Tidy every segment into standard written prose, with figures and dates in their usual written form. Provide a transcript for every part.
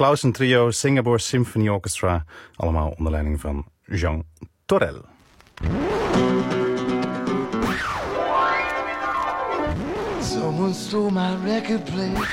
Clausen Trio, Singapore Symphony Orchestra. Allemaal onder leiding van Jean Torel. Someone stole my record player.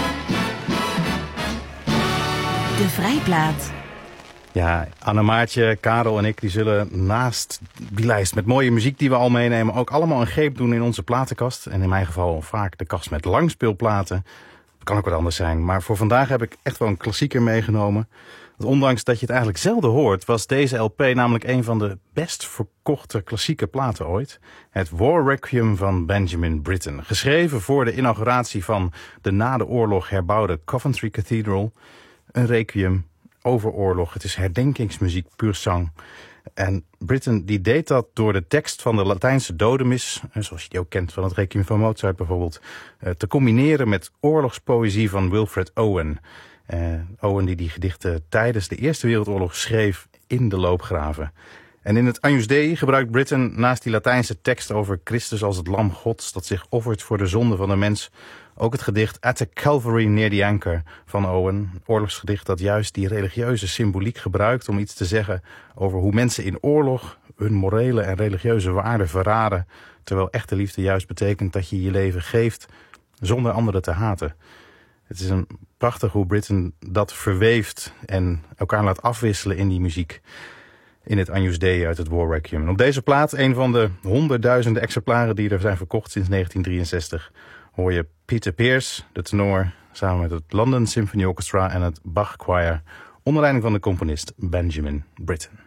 De Vrijplaat. Ja, Anne-Maartje, Karel en ik die zullen naast die lijst met mooie muziek die we al meenemen ook allemaal een greep doen in onze platenkast. En in mijn geval vaak de kast met langspeelplaten. Dat kan ook wat anders zijn. Maar voor vandaag heb ik echt wel een klassieker meegenomen. Want ondanks dat je het eigenlijk zelden hoort, was deze LP namelijk een van de best verkochte klassieke platen ooit. Het War Requiem van Benjamin Britten. Geschreven voor de inauguratie van de na de oorlog herbouwde Coventry Cathedral. Een requiem over oorlog. Het is herdenkingsmuziek, puur zang. En Britten die deed dat door de tekst van de Latijnse dodemis, zoals je die ook kent van het Requiem van Mozart bijvoorbeeld, te combineren met oorlogspoëzie van Wilfred Owen. Owen die gedichten tijdens de Eerste Wereldoorlog schreef in de loopgraven. En in het Agnus Dei gebruikt Britten naast die Latijnse tekst over Christus als het lam Gods dat zich offert voor de zonde van de mens ook het gedicht At the Calvary Near the Anchor van Owen. Een oorlogsgedicht dat juist die religieuze symboliek gebruikt om iets te zeggen over hoe mensen in oorlog hun morele en religieuze waarden verraden. Terwijl echte liefde juist betekent dat je je leven geeft zonder anderen te haten. Het is een prachtig hoe Britten dat verweeft en elkaar laat afwisselen in die muziek. In het Agnus Dei uit het War Requiem. En op deze plaat, een van de honderdduizenden exemplaren die er zijn verkocht sinds 1963... hoor je Peter Pearce, de tenor, samen met het London Symphony Orchestra en het Bach Choir, onder leiding van de componist Benjamin Britten.